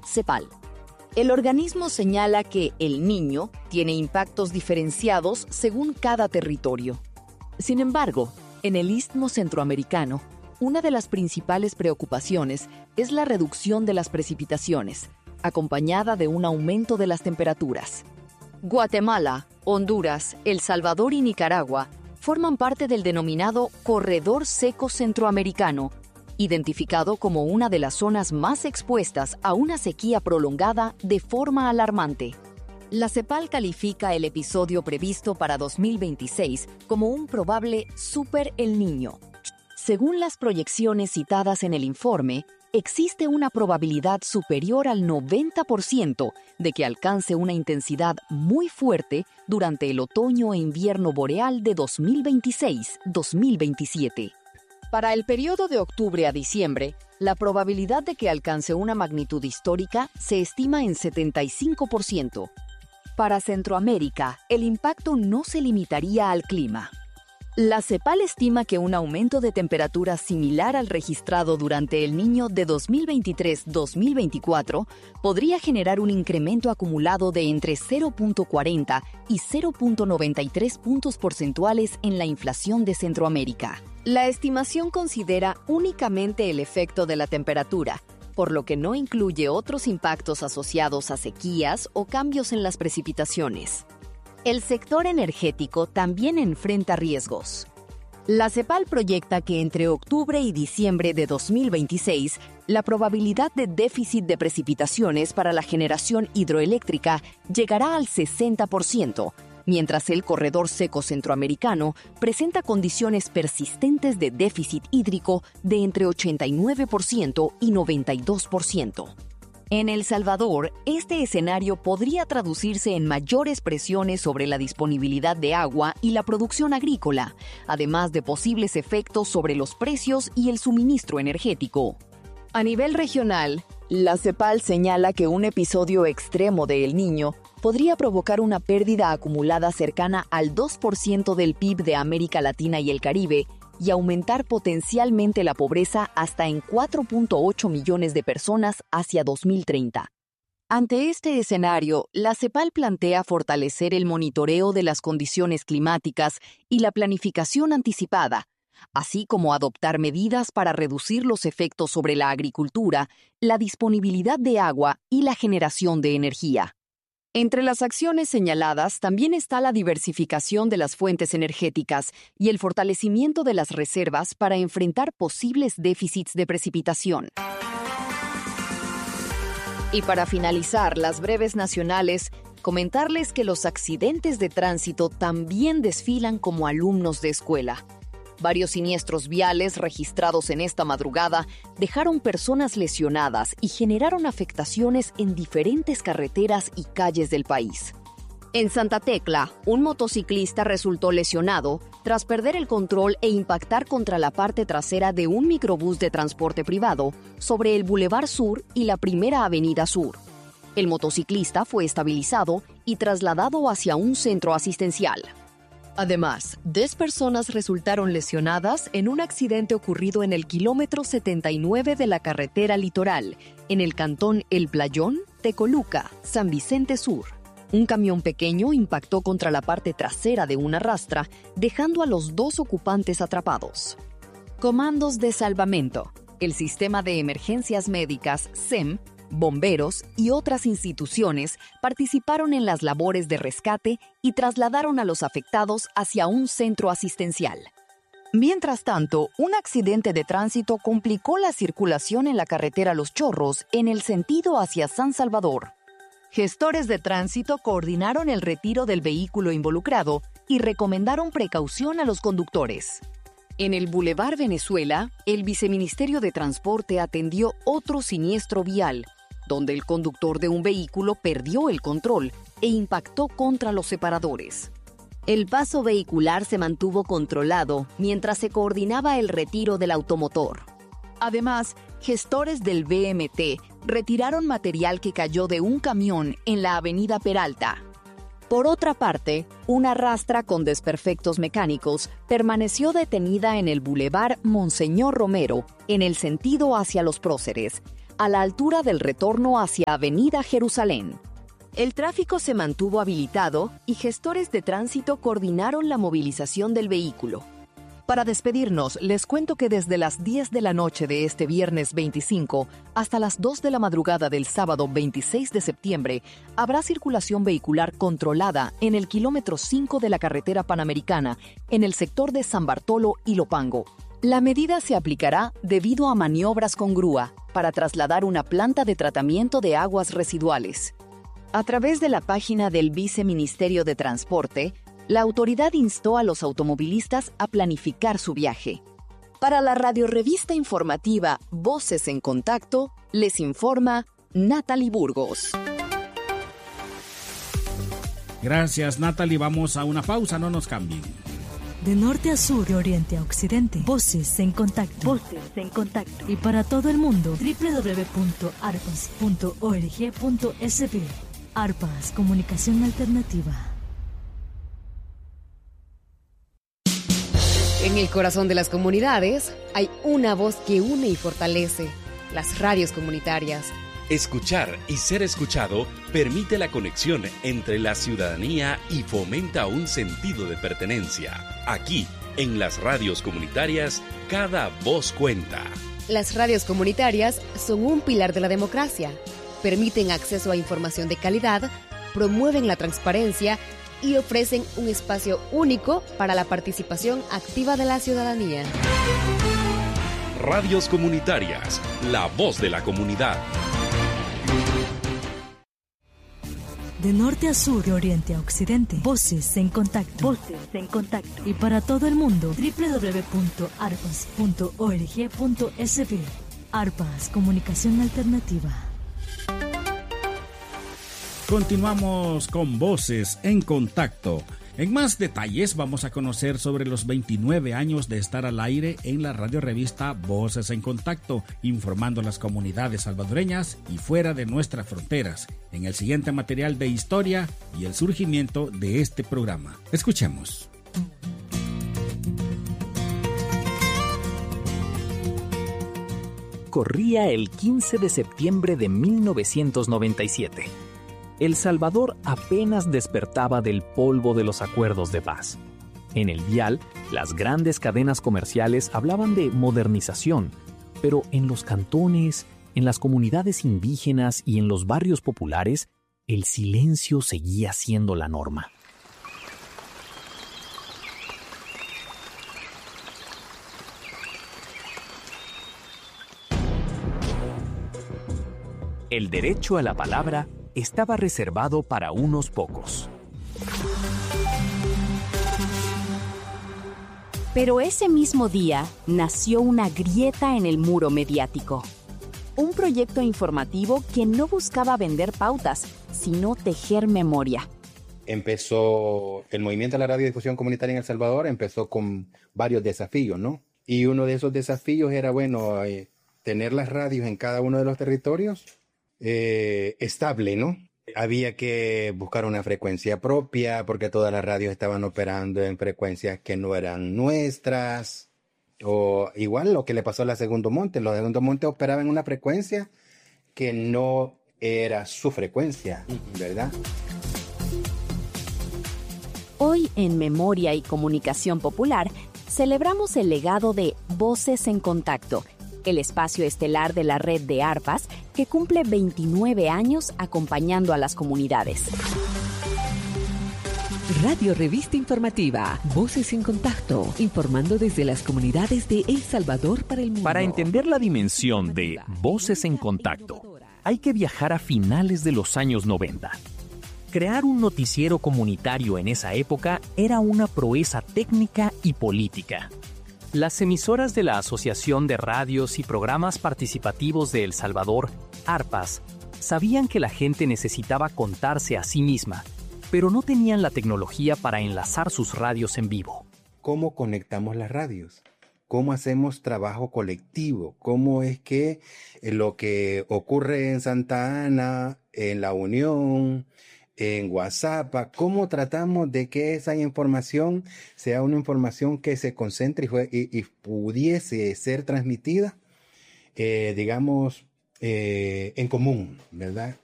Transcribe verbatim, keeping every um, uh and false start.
CEPAL. El organismo señala que el niño tiene impactos diferenciados según cada territorio. Sin embargo, en el Istmo Centroamericano, una de las principales preocupaciones es la reducción de las precipitaciones, acompañada de un aumento de las temperaturas. Guatemala, Honduras, El Salvador y Nicaragua forman parte del denominado Corredor Seco Centroamericano, identificado como una de las zonas más expuestas a una sequía prolongada de forma alarmante. La CEPAL califica el episodio previsto para dos mil veintiséis como un probable Super El Niño. Según las proyecciones citadas en el informe, existe una probabilidad superior al noventa por ciento de que alcance una intensidad muy fuerte durante el otoño e invierno boreal de dos mil veintiséis a dos mil veintisiete. Para el periodo de octubre a diciembre, la probabilidad de que alcance una magnitud histórica se estima en setenta y cinco por ciento. Para Centroamérica, el impacto no se limitaría al clima. La CEPAL estima que un aumento de temperatura similar al registrado durante el Niño de dos mil veintitrés a dos mil veinticuatro podría generar un incremento acumulado de entre cero punto cuarenta y cero punto noventa y tres puntos porcentuales en la inflación de Centroamérica. La estimación considera únicamente el efecto de la temperatura, por lo que no incluye otros impactos asociados a sequías o cambios en las precipitaciones. El sector energético también enfrenta riesgos. La CEPAL proyecta que entre octubre y diciembre de dos mil veintiséis, la probabilidad de déficit de precipitaciones para la generación hidroeléctrica llegará al sesenta por ciento, mientras el corredor seco centroamericano presenta condiciones persistentes de déficit hídrico de entre ochenta y nueve por ciento y noventa y dos por ciento. En El Salvador, este escenario podría traducirse en mayores presiones sobre la disponibilidad de agua y la producción agrícola, además de posibles efectos sobre los precios y el suministro energético. A nivel regional, la CEPAL señala que un episodio extremo de El Niño podría provocar una pérdida acumulada cercana al dos por ciento del P I B de América Latina y el Caribe y aumentar potencialmente la pobreza hasta en cuatro punto ocho millones de personas hacia dos mil treinta. Ante este escenario, la CEPAL plantea fortalecer el monitoreo de las condiciones climáticas y la planificación anticipada, así como adoptar medidas para reducir los efectos sobre la agricultura, la disponibilidad de agua y la generación de energía. Entre las acciones señaladas también está la diversificación de las fuentes energéticas y el fortalecimiento de las reservas para enfrentar posibles déficits de precipitación. Y para finalizar las breves nacionales, comentarles que los accidentes de tránsito también desfilan como alumnos de escuela. Varios siniestros viales registrados en esta madrugada dejaron personas lesionadas y generaron afectaciones en diferentes carreteras y calles del país. En Santa Tecla, un motociclista resultó lesionado tras perder el control e impactar contra la parte trasera de un microbús de transporte privado sobre el Boulevard Sur y la Primera Avenida Sur. El motociclista fue estabilizado y trasladado hacia un centro asistencial. Además, diez personas resultaron lesionadas en un accidente ocurrido en el kilómetro setenta y nueve de la carretera Litoral, en el cantón El Playón, Tecoluca, San Vicente Sur. Un camión pequeño impactó contra la parte trasera de una rastra, dejando a los dos ocupantes atrapados. Comandos de salvamento. El Sistema de Emergencias Médicas, S E M, bomberos y otras instituciones participaron en las labores de rescate y trasladaron a los afectados hacia un centro asistencial. Mientras tanto, un accidente de tránsito complicó la circulación en la carretera Los Chorros en el sentido hacia San Salvador. Gestores de tránsito coordinaron el retiro del vehículo involucrado y recomendaron precaución a los conductores. En el Boulevard Venezuela, el Viceministerio de Transporte atendió otro siniestro vial, donde el conductor de un vehículo perdió el control e impactó contra los separadores. El paso vehicular se mantuvo controlado mientras se coordinaba el retiro del automotor. Además, gestores del V M T retiraron material que cayó de un camión en la avenida Peralta. Por otra parte, una rastra con desperfectos mecánicos permaneció detenida en el Boulevard Monseñor Romero, en el sentido hacia Los Próceres, a la altura del retorno hacia Avenida Jerusalén. El tráfico se mantuvo habilitado y gestores de tránsito coordinaron la movilización del vehículo. Para despedirnos, les cuento que desde las diez de la noche de este viernes veinticinco hasta las dos de la madrugada del sábado veintiséis de septiembre, habrá circulación vehicular controlada en el kilómetro cinco de la carretera panamericana, en el sector de San Bartolo y Lopango. La medida se aplicará debido a maniobras con grúa para trasladar una planta de tratamiento de aguas residuales. A través de la página del Viceministerio de Transporte, la autoridad instó a los automovilistas a planificar su viaje. Para la radiorevista informativa Voces en Contacto, les informa Natalie Burgos. Gracias, Natalie. Vamos a una pausa, no nos cambien. De norte a sur, de oriente a occidente, Voces en Contacto. Voces en Contacto. Y para todo el mundo, doble u doble u doble u punto arpas punto org punto es be. Arpas, comunicación alternativa. En el corazón de las comunidades hay una voz que une y fortalece: las radios comunitarias. Escuchar y ser escuchado permite la conexión entre la ciudadanía y fomenta un sentido de pertenencia. Aquí, en las radios comunitarias, cada voz cuenta. Las radios comunitarias son un pilar de la democracia. Permiten acceso a información de calidad, promueven la transparencia y ofrecen un espacio único para la participación activa de la ciudadanía. Radios comunitarias, la voz de la comunidad. De norte a sur, de oriente a occidente, Voces en Contacto. Voces en Contacto. Y para todo el mundo, doble u doble u doble u punto arpas punto org punto es be. Arpas, comunicación alternativa. Continuamos con Voces en Contacto. En más detalles vamos a conocer sobre los veintinueve años de estar al aire en la radiorevista Voces en Contacto, informando a las comunidades salvadoreñas y fuera de nuestras fronteras, en el siguiente material de historia y el surgimiento de este programa. Escuchemos. Corría el quince de septiembre de mil novecientos noventa y siete. El Salvador apenas despertaba del polvo de los acuerdos de paz. En el dial, las grandes cadenas comerciales hablaban de modernización, pero en los cantones, en las comunidades indígenas y en los barrios populares, el silencio seguía siendo la norma. El derecho a la palabra estaba reservado para unos pocos. Pero ese mismo día nació una grieta en el muro mediático. Un proyecto informativo que no buscaba vender pautas, sino tejer memoria. Empezó el movimiento de la radiodifusión comunitaria en El Salvador, empezó con varios desafíos, ¿no? Y uno de esos desafíos era, bueno, eh, tener las radios en cada uno de los territorios eh, estable, ¿no? Había que buscar una frecuencia propia porque todas las radios estaban operando en frecuencias que no eran nuestras. O igual lo que le pasó a la Segundo Monte. Los Segundo Monte operaban en una frecuencia que no era su frecuencia, ¿verdad? Hoy en Memoria y Comunicación Popular celebramos el legado de Voces en Contacto, el espacio estelar de la red de ARPAS que cumple veintinueve años acompañando a las comunidades. Radio Revista Informativa, Voces en Contacto, informando desde las comunidades de El Salvador para el mundo. Para entender la dimensión de Voces en Contacto, hay que viajar a finales de los años noventa. Crear un noticiero comunitario en esa época era una proeza técnica y política. Las emisoras de la Asociación de Radios y Programas Participativos de El Salvador, ARPAS, sabían que la gente necesitaba contarse a sí misma, pero no tenían la tecnología para enlazar sus radios en vivo. ¿Cómo conectamos las radios? ¿Cómo hacemos trabajo colectivo? ¿Cómo es que lo que ocurre en Santa Ana, en La Unión, en Guazapa, cómo tratamos de que esa información sea una información que se concentre y, fue, y, y pudiese ser transmitida, eh, digamos, eh, en común, ¿verdad?